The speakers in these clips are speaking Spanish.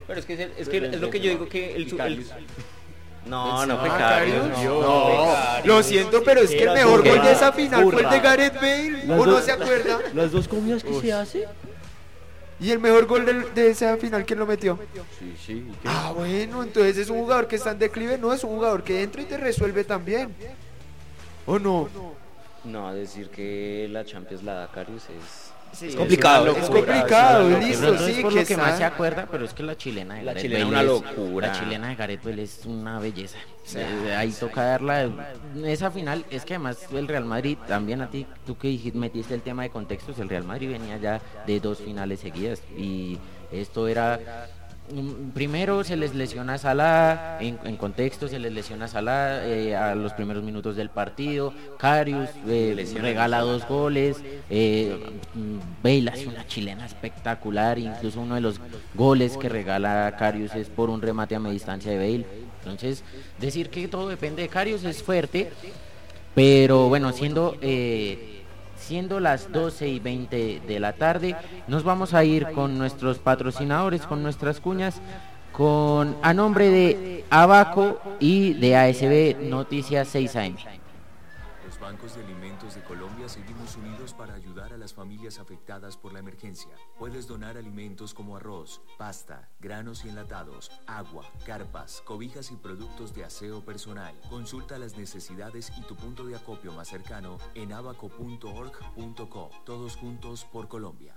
Pero es lo que yo digo que no fue Karius. Karius. No, lo siento, pero es que el mejor gol de esa final fue el de Gareth Bale. ¿O no se acuerda? Las dos comidas que se hace. Y el mejor gol de esa final, ¿quién lo metió? Sí. ¿Y qué? Ah, bueno, entonces es un jugador que está en declive, no es un jugador que entra y te resuelve también. ¿O no? No, decir que la Champions la da Karius es complicado, es complicado, una listo, Pronto sí, es por que lo que está- más se acuerda, pero es que la chilena de La Gareth chilena Bale una es- locura. La chilena de Gareth Bale es una belleza. Ahí toca darla. Esa final es que además el Real Madrid, también a ti, tú que metiste el tema de contextos, el Real Madrid venía ya de 2 finales seguidas y esto era... Primero se les lesiona a Salah, en contexto se les lesiona a Salah a los primeros minutos del partido, Karius regala 2 goles, Bale hace una chilena espectacular, incluso uno de los goles que regala Karius es por un remate a media distancia de Bale. Entonces decir que todo depende de Karius es fuerte, pero bueno, siendo las 12:20 de la tarde, nos vamos a ir con nuestros patrocinadores, con nuestras cuñas, a nombre de Abaco y de ASB Noticias 6 AM. Los bancos de alimentos de Colombia seguimos unidos para ayudar a las familias afectadas por la emergencia. Puedes donar alimentos como arroz, pasta, granos y enlatados, agua, carpas, cobijas y productos de aseo personal. Consulta las necesidades y tu punto de acopio más cercano en abaco.org.co. Todos juntos por Colombia.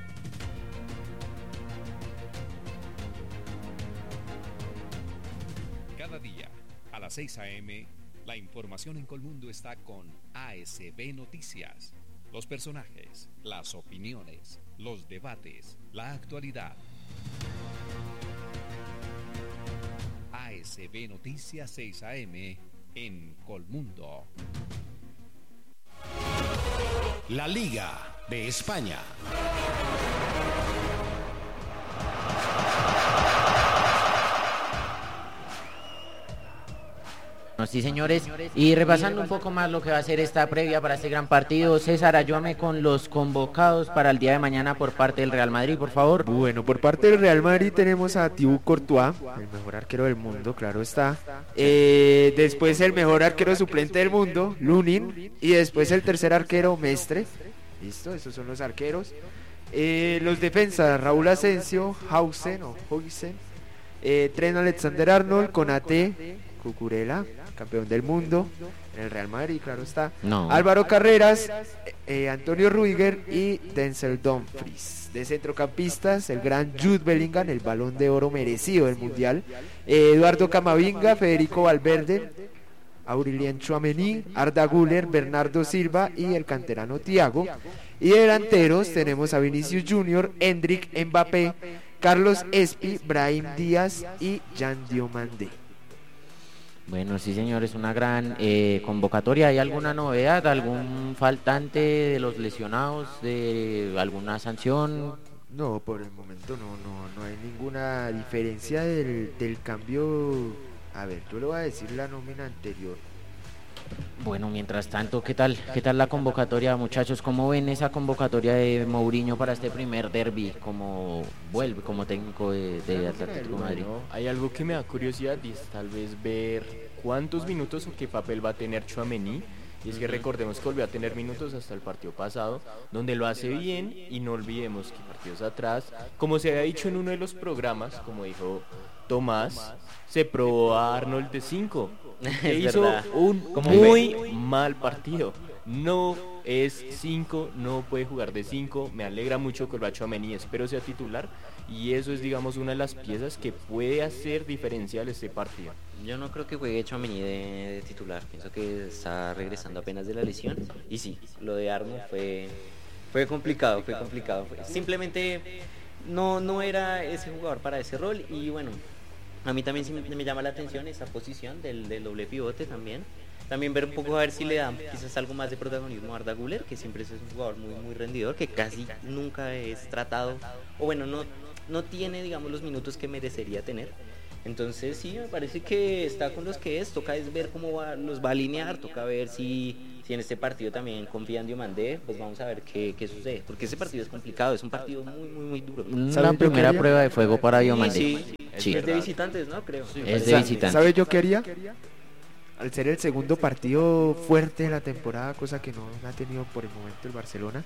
Cada día, a las 6 a.m., la información en Colmundo está con ASB Noticias. Los personajes, las opiniones, los debates, la actualidad. ASB Noticias 6 AM en Colmundo. La Liga de España. Sí, señores, y repasando un poco más lo que va a ser esta previa para este gran partido, César, ayúdame con los convocados para el día de mañana por parte del Real Madrid, por favor. Bueno, por parte del Real Madrid tenemos a Thibaut Courtois, el mejor arquero del mundo, claro está. Después el mejor arquero suplente del mundo, Lunin. Y después el tercer arquero, Mestre. Listo, esos son los arqueros. Los defensas, Raúl Asensio, Hausen, Trent Alexander-Arnold, Konaté, Cucurella, campeón del mundo en el Real Madrid, claro está. No. Álvaro Carreras, Antonio Rudiger y Denzel Dumfries. De centrocampistas, el gran Jude Bellingham, el Balón de Oro merecido del Mundial. Eduardo Camavinga, Federico Valverde, Aurelien Tchouaméni, Arda Güler, Bernardo Silva y el canterano Thiago. Y de delanteros tenemos a Vinicius Junior, Endrick, Mbappé, Carlos Espi, Brahim Díaz y Jan Diomandé. Bueno, sí, señores, una gran convocatoria. ¿Hay alguna novedad, algún faltante de los lesionados, de alguna sanción? No, por el momento no hay ninguna diferencia del cambio. A ver, yo le voy a decir la nómina anterior. Bueno, mientras tanto, ¿qué tal la convocatoria, muchachos? ¿Cómo ven esa convocatoria de Mourinho para este primer derbi? ¿Cómo vuelve como técnico de Atlético de Madrid? Bueno, hay algo que me da curiosidad y es tal vez ver cuántos minutos o qué papel va a tener Tchouaméni. Y es que recordemos que volvió a tener minutos hasta el partido pasado, donde lo hace bien, y no olvidemos que partidos atrás, como se había dicho en uno de los programas, como dijo Tomás, se probó a Arnold de 5, que hizo verdad. un muy mal partido. No es 5, no puede jugar de 5. Me alegra mucho que lo ha hecho Tchouaméni, espero sea titular, y eso es, digamos, una de las piezas que puede hacer diferencial este partido. Yo no creo que juegue Tchouaméni de titular, pienso que está regresando apenas de la lesión. Y sí, lo de Arnold fue complicado. Simplemente no era ese jugador para ese rol. Y bueno, a mí también sí me llama la atención esa posición del doble pivote también. También ver un poco a ver si le dan quizás algo más de protagonismo a Arda Güler, que siempre es un jugador muy rendidor, que casi nunca es tratado, o bueno, no tiene, digamos, los minutos que merecería tener. Entonces sí, me parece que está con los que es, toca es ver cómo los va a alinear, toca ver si en este partido también confía en Diomandé, pues vamos a ver qué sucede, porque ese partido es complicado, es un partido muy duro. Una primera prueba de fuego para Diomandé. Sí, Sí. Es de visitantes, ¿no? Creo. Es de visitante. ¿Sabes yo qué haría? Al ser el segundo partido fuerte de la temporada, cosa que no ha tenido por el momento el Barcelona.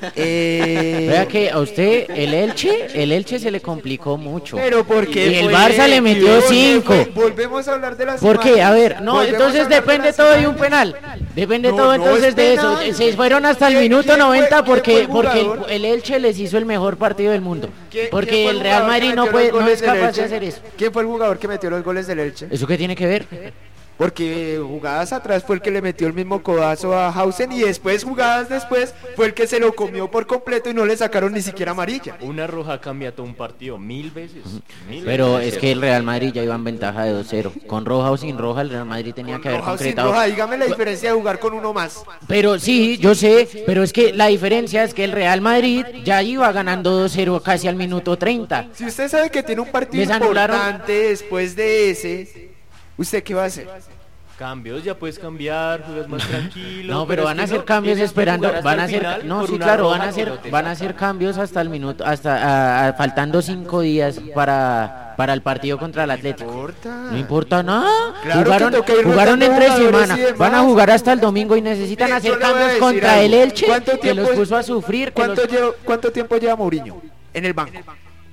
Vea que a usted el Elche se le complicó mucho. Pero porque Y el Barça le metió 5. Volvemos a hablar de las ¿Por qué? A ver, no, Volvemos a entonces hablar de depende las todo de un imágenes. penal. Depende No, todo no entonces es de eso. penal. Se fueron hasta el ¿Quién- minuto quién fue- 90 quién fue porque el jugador? el Elche les hizo el mejor partido del mundo. ¿Quién Porque fue el el Real jugador que Madrid no metió los no goles es del capaz de Elche? hacer eso. ¿Quién fue el jugador que metió los goles del Elche? ¿Eso qué tiene que ver? Porque jugadas atrás fue el que le metió el mismo codazo a Hausen y después jugadas después fue el que se lo comió por completo y no le sacaron ni siquiera amarilla. Una roja cambia todo un partido 1000 veces. Pero es que el Real Madrid ya iba en ventaja de 2-0. Con roja o sin roja, el Real Madrid tenía que haber Roja o sin concretado. roja, dígame la diferencia de jugar con uno más. Pero sí, yo sé, pero es que la diferencia es que el Real Madrid ya iba ganando 2-0 casi al minuto 30. Si usted sabe que tiene un partido Les anularon. importante después de ese, ¿usted qué va a hacer? Cambios, ya puedes cambiar, juegas más tranquilo. No, pero van a es que hacer no, cambios tienes que esperando, jugar hasta van a el hacer, final no, por sí, una claro, roja van a que hacer, no te van a saca. hacer cambios hasta el minuto, hasta faltando 5 días para el partido contra el Atlético. No importa nada. Claro que jugaron toca ir jugaron rotando en 3 jugadores y semanas. demás. Van a jugar hasta el domingo y necesitan Mire, hacer yo le voy a cambios decir contra algo. el Elche, ¿Cuánto que los tiempo- puso a sufrir. Que los- ¿Cuánto tiempo lleva Mourinho en el banco?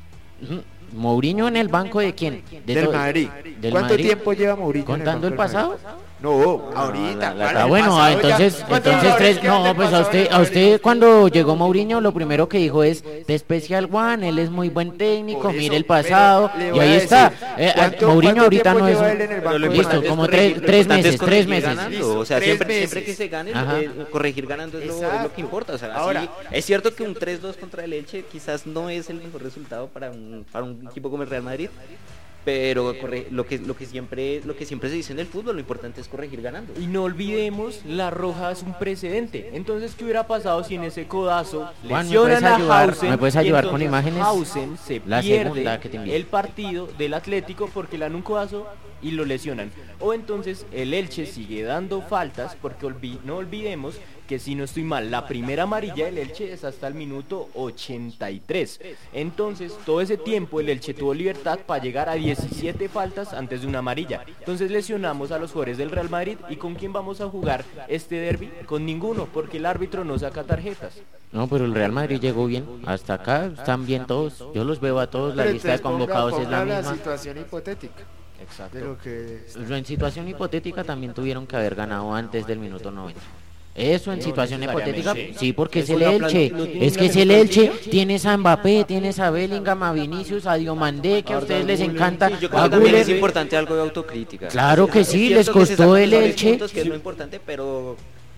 Mourinho en el banco de quién? Del todo- Madrid. del ¿Cuánto Madrid. tiempo lleva Mourinho? ¿Contando el en banco del pasado? Madrid? No, ahorita. ¿cuál? Ah, El bueno, pasado ya. entonces ¿Cuántos tres, jugadores quedan no, del pues pasado en el a Madrid? usted cuando llegó Mourinho lo primero que dijo es de Special One, él es muy buen técnico, Por eso, mire el pasado pero le y voy ahí a está. decir, ¿cuánto Mourinho ahorita tiempo no es lleva él en el banco Pero lo del listo, importante es como corregir, tres lo importante meses, es corregir 3 meses. ganando, o sea, 3 siempre meses. que se gane, Ajá. corregir ganando es lo Exacto. que importa. O sea, Ahora- así, es cierto que un 3-2 contra el Elche quizás no es el mejor resultado para un equipo como el Real Madrid, pero lo que siempre se dice en el fútbol, lo importante es corregir ganando. Y no olvidemos, la roja es un precedente. Entonces, ¿qué hubiera pasado si en ese codazo Juan, lesionan a Hausen? ¿me puedes y ayudar con entonces imágenes? Hausen se La pierde segunda que te envié. el partido del Atlético porque le dan un codazo y lo lesionan. O entonces el Elche sigue dando faltas porque no olvidemos que, si no estoy mal, la primera amarilla del Elche es hasta el minuto 83. Entonces, todo ese tiempo el Elche tuvo libertad para llegar a 17 faltas antes de una amarilla. Entonces lesionamos a los jugadores del Real Madrid. ¿Y con quién vamos a jugar este derbi? Con ninguno, porque el árbitro no saca tarjetas. No, pero el Real Madrid llegó bien. Hasta acá están bien todos. Yo los veo a todos. La Pero lista de entonces convocados es la ponga misma. situación hipotética Exacto. de lo que En situación hipotética también tuvieron que haber ganado antes del minuto 90. Eso en situación hipotética, sí, porque es el Elche. Es que es el Elche. Tienes a Mbappé, tienes a Bellingham, a Vinicius, a Diomandé, que a ustedes les encanta. Sí, yo creo A que también es Güler. importante algo de autocrítica. Claro que Es sí, cierto les que se costó sacan el los Elche. puntos, que es lo importante, pero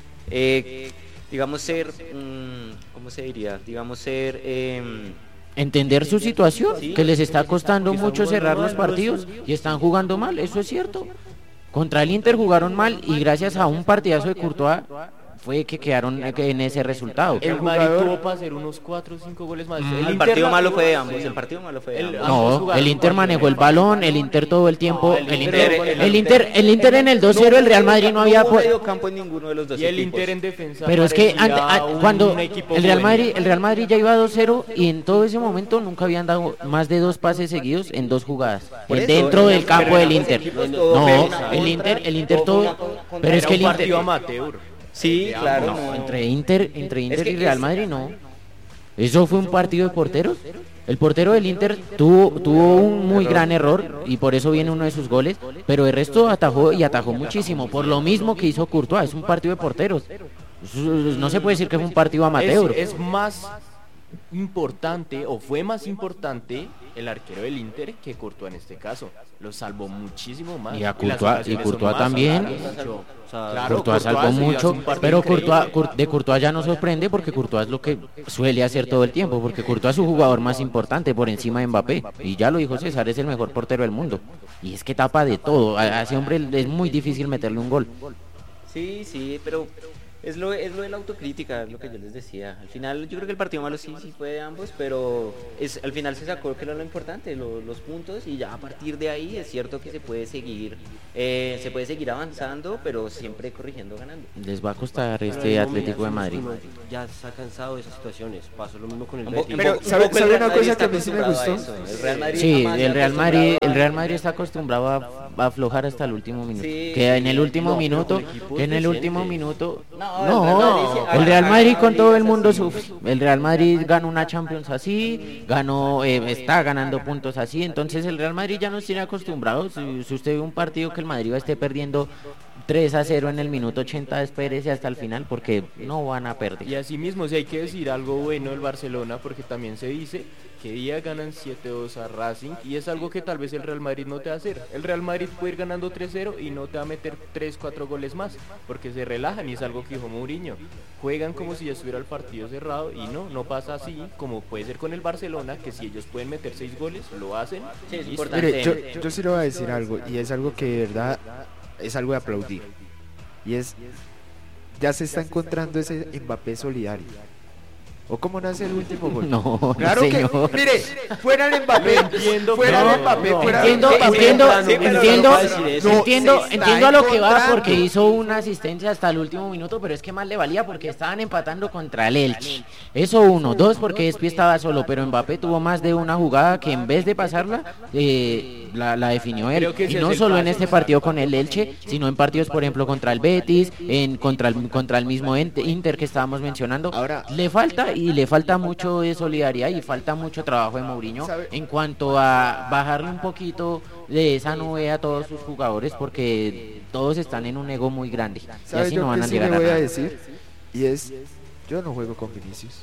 digamos ser, ¿cómo se diría? Digamos ser Entender su situación, Sí. que les está costando mucho cerrar los partidos y están jugando mal, eso es cierto. Contra el Inter jugaron mal y gracias a un partidazo de Courtois fue que quedaron en ese resultado. El Madrid tuvo para hacer unos 4 o 5 goles más. el partido malo fue de ambos, el partido malo fue de ambos. No, el Inter manejó el balón, el Inter todo el tiempo, el el Inter en el 2-0, el Real Madrid no había hubo medio campo en ninguno de los dos Y el equipos. Inter en defensa. pero es que parecía cuando un equipo el Real juvenil. Madrid ya iba 2-0 y en todo ese momento nunca habían dado más de 2 pases seguidos en 2 jugadas Por eso, dentro del campo pero del en Inter. ambos equipos todo No, fue una el contra, Inter todo todo, fue una contra. pero es Era que un el partido Inter amateur. Sí, claro. no, entre Inter Es que y Real es- Madrid no. Eso fue un partido de porteros. El portero del Inter tuvo un muy gran error y por eso viene uno de sus goles, pero el resto atajó muchísimo, por lo mismo que hizo Courtois, es un partido de porteros. No se puede decir que fue un partido amateur. Es más importante, o fue más importante, el arquero del Inter que Courtois en este caso. Lo salvó muchísimo más. Y a las Courtois, ocasiones son Courtois más, también. claro. Claro, Courtois salvó sí, hace mucho, un partido pero increíble. de Courtois ya no sorprende porque Courtois es lo que suele hacer todo el tiempo, porque Courtois es su jugador más importante por encima de Mbappé, y ya lo dijo César, es el mejor portero del mundo, y es que tapa de todo, a ese hombre es muy difícil meterle un gol. Sí, pero Es lo de la autocrítica, es lo que yo les decía. Al final, yo creo que el partido malo sí fue de ambos, pero al final se sacó que era lo importante, los puntos, y ya a partir de ahí es cierto que se puede seguir avanzando, pero siempre corrigiendo, ganando. Les va a costar Pero este en Atlético de momentos Madrid. uno ya está cansado de esas situaciones. Pasó lo mismo con el Un po- Betis. Pero, un poco ¿sabe el Real una Madrid cosa está que a mí sí me acostumbrado a gustó? eso. El Real Madrid Sí, jamás se el ha Real Madrid, acostumbrado el Real Madrid está acostumbrado a aflojar hasta el último minuto. Sí, Que en el sí, último no, pero minuto, con equipos que en el último decentes. minuto. No, El Real Madrid con todo el mundo sufre. El Real Madrid ganó una Champions así, está ganando puntos así. Entonces el Real Madrid ya nos tiene acostumbrados. Si usted ve un partido que el Madrid esté perdiendo 3-0 en el minuto 80, espérese hasta el final porque no van a perder. Y así mismo, si hay que decir algo bueno del Barcelona, porque también se dice que día ganan 7-2 a Racing, y es algo que tal vez el Real Madrid no te va a hacer. El Real Madrid puede ir ganando 3-0 y no te va a meter 3-4 goles más, porque se relajan, y es algo que dijo Mourinho. Juegan como si ya estuviera el partido cerrado, y no pasa así, como puede ser con el Barcelona, que si ellos pueden meter 6 goles, lo hacen. Sí, es y listo. importante. Mire, yo sí le voy a decir algo, y es algo que de verdad es algo de aplaudir. Y es, ya se está encontrando ese Mbappé solidario. ¿O cómo nace el último gol? No, Claro señor. que, mire, fuera el Mbappé, entiendo, fuera pero el Mbappé, no, fuera Entiendo, el Mbappé. entiendo, Sí, pero entiendo, no puedo decir eso. No, entiendo, se está entiendo a lo que va encontrando. porque hizo una asistencia hasta el último minuto, pero es que más le valía porque estaban empatando contra el Elche. Eso uno, dos porque Espi estaba solo, pero Mbappé tuvo más de una jugada que en vez de pasarla, la definió él. Creo que Y ese no es el solo en caso, este partido con el Elche, sino en partidos, por ejemplo, contra el Betis, contra el mismo Inter que estábamos mencionando. Ahora- Le falta mucho de solidaridad y falta mucho trabajo de Mourinho ¿Sabe? en cuanto a bajarle un poquito de esa nube a todos sus jugadores porque todos están en un ego muy grande y ¿Sabe así yo no van qué a sí llegar le a voy a nada. decir? Y es, yo no juego con Vinicius.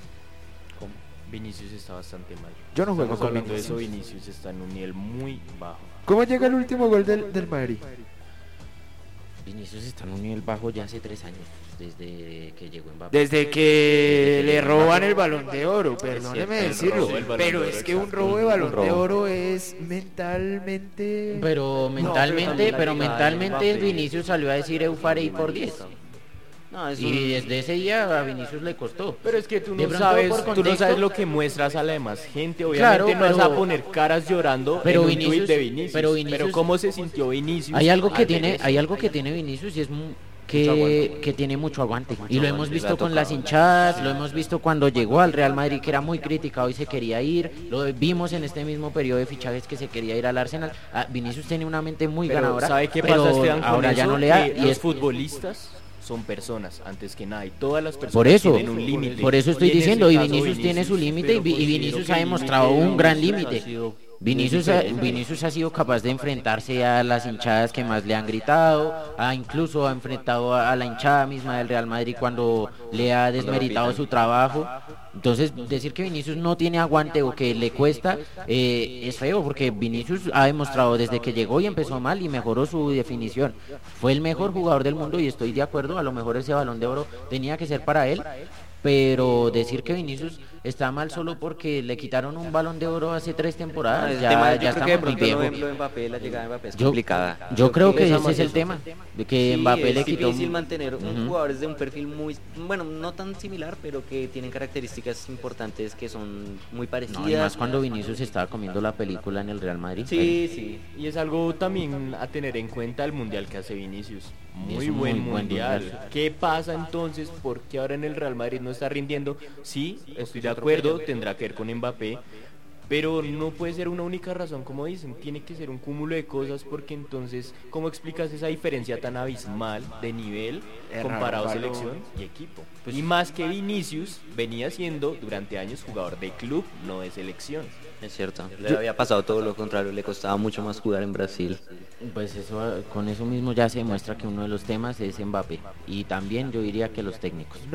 Vinicius está bastante mal. Yo no juego Estamos con hablando de Vinicius. eso, Vinicius está en un nivel muy bajo. ¿Cómo llega el último gol del Madrid? Vinicius está en un nivel bajo ya hace 3 años desde que llegó Mbappé. Desde que le roban el Balón de Oro, perdóneme el decirlo, robo del Balón pero de es Oro, que un exacto. robo de Balón de robo. Oro es mentalmente... Pero mentalmente, también la pero llegada de mentalmente Mbappé. Vinicius salió a decir Eufarei por 10. No, es Y desde ese día a Vinicius le costó. Pero es que tú De no pronto, sabes, por tú no contexto- sabes lo que muestras a la demás gente. Claro, Obviamente no vas a pero- poner caras llorando pero en un Vinicius- tuit de Vinicius. pero Vinicius- cómo se sintió Vinicius. Hay algo que al tiene, ver eso? hay algo que tiene Vinicius y es que tiene mucho aguante. Y lo hemos aguante, visto le ha con las tocado. hinchadas, lo hemos visto cuando llegó al Real Madrid que era muy criticado y se quería ir. Lo vimos en este mismo periodo de fichajes que se quería ir al Arsenal. Vinicius tiene una mente muy Pero ganadora. ¿sabe qué pero pasa, Esteban, con ahora eso? ya no le da Que y los es futbolistas son personas antes que nada y todas las personas por eso, tienen un límite. por eso estoy Y en ese diciendo, y caso, Vinicius tiene su límite y pero y considero Vinicius que ha el demostrado límite un gran de Vinicius límite. ha sido Vinicius ha sido capaz de enfrentarse a las hinchadas que más le han gritado, incluso ha enfrentado a la hinchada misma del Real Madrid cuando le ha desmeritado su trabajo. Entonces, decir que Vinicius no tiene aguante o que le cuesta es feo, porque Vinicius ha demostrado desde que llegó y empezó mal y mejoró su definición. Fue el mejor jugador del mundo y estoy de acuerdo, a lo mejor ese Balón de Oro tenía que ser para él, pero decir que Vinicius está mal solo porque le quitaron un Balón de Oro hace 3 temporadas, el ya, tema, ya yo creo que de estamos muy pronto viejos. lo de Mbappé, la llegada de Mbappé es Yo, complicada. yo creo que pesa ese más es el eso. tema, de que Sí, Mbappé le es quitó difícil mantener un Ujú. jugadores de un perfil muy, bueno, no tan similar, pero que tienen características importantes que son muy parecidas. No, y más cuando Vinicius estaba comiendo la película en el Real Madrid. Sí, sí. Y es algo también a tener en cuenta el mundial que hace Vinicius. Muy Es un buen muy buen mundial. mundial. ¿Qué pasa entonces? ¿Por qué ahora en el Real Madrid no está rindiendo? Sí, estoy de acuerdo, tendrá que ver con Mbappé. Pero no puede ser una única razón, como dicen, tiene que ser un cúmulo de cosas, porque entonces, ¿cómo explicas esa diferencia tan abismal de nivel comparado a Errar un balón. selección y equipo? Y más que Vinicius venía siendo durante años jugador de club, no de selección. Es cierto. Le había pasado todo lo contrario, le costaba mucho más jugar en Brasil. Pues eso, con eso mismo ya se demuestra que uno de los temas es Mbappé. Y también yo diría que los técnicos.